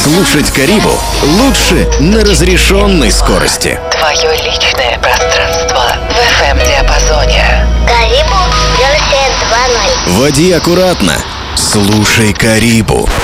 Слушать Карибу лучше на разрешенной скорости. Твое личное пространство в FM-диапазоне. Карибу версия 2.0. Води аккуратно. Слушай Карибу.